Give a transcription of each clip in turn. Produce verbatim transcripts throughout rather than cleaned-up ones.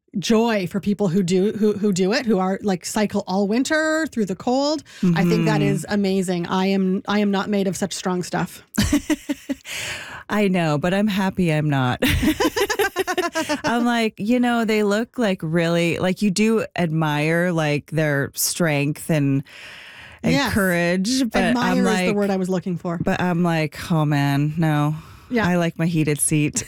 joy for people who do who who do it, who are like cycle all winter through the cold. Mm-hmm. I think that is amazing. I am I am not made of such strong stuff. I know, but I'm happy I'm not. I'm like, you know, they look like really, like you do admire like their strength and and yes. courage. But admire I'm like, is the word I was looking for. But I'm like, oh man, no. Yeah. I like my heated seat.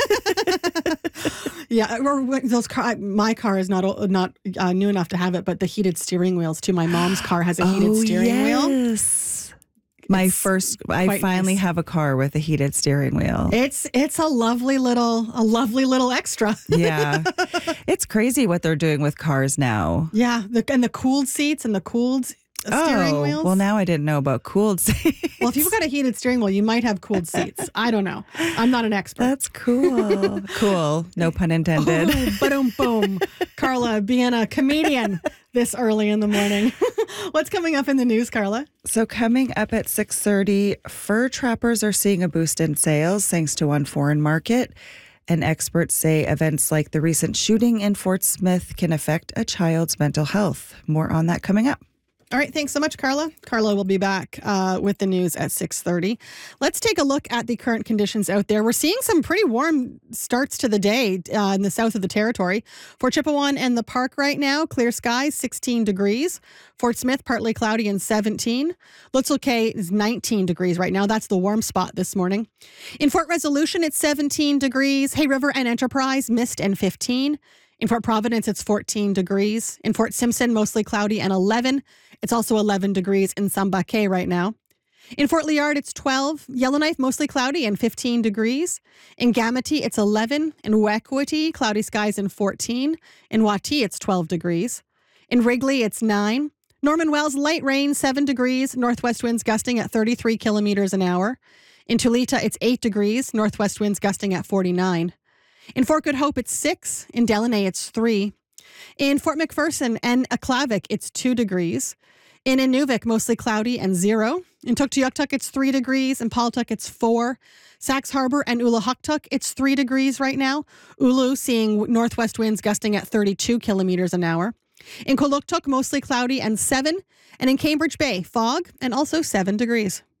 Yeah, or those car. My car is not not uh, new enough to have it, but the heated steering wheels too. My mom's car has a heated oh, steering yes. wheel. Yes, my first. I finally nice. have a car with a heated steering wheel. It's it's a lovely little a lovely little extra. Yeah, it's crazy what they're doing with cars now. Yeah, the, and the cooled seats and the cooled steering oh, wheels. Well, now I didn't know about cooled seats. Well, if you've got a heated steering wheel, you might have cooled seats. I don't know. I'm not an expert. That's cool. Cool. No pun intended. Oh, boom, boom. Carla being a comedian this early in the morning. What's coming up in the news, Carla? So coming up at six thirty, fur trappers are seeing a boost in sales thanks to one foreign market. And experts say events like the recent shooting in Fort Smith can affect a child's mental health. More on that coming up. All right, thanks so much, Carla. Carla will be back uh, with the news at six thirty. Let's take a look at the current conditions out there. We're seeing some pretty warm starts to the day uh, in the south of the territory. Fort Chipewyan and the Park right now, clear skies, sixteen degrees. Fort Smith, partly cloudy and seventeen. Lutzel Cay is nineteen degrees right now. That's the warm spot this morning. In Fort Resolution, it's seventeen degrees. Hay River and Enterprise, mist and fifteen. In Fort Providence, it's fourteen degrees. In Fort Simpson, mostly cloudy and eleven. It's also eleven degrees in Samba Cay right now. In Fort Liard, it's twelve. Yellowknife, mostly cloudy and fifteen degrees. In Gamity, it's eleven. In Wequity, cloudy skies and fourteen. In Wati, it's twelve degrees. In Wrigley, it's nine. Norman Wells, light rain, seven degrees. Northwest winds gusting at thirty-three kilometers an hour. In Tulita, it's eight degrees. Northwest winds gusting at forty-nine. In Fort Good Hope, it's six. In Delaney, it's three. In Fort McPherson and Aklavik, it's two degrees. In Inuvik, mostly cloudy and zero. In Tuktoyaktuk, it's three degrees. In Paltuk, it's four. Sax Harbor and Ulahuktuk, it's three degrees right now. Ulu seeing northwest winds gusting at thirty-two kilometers an hour. In Kuluktuk, mostly cloudy and seven. And in Cambridge Bay, fog and also seven degrees.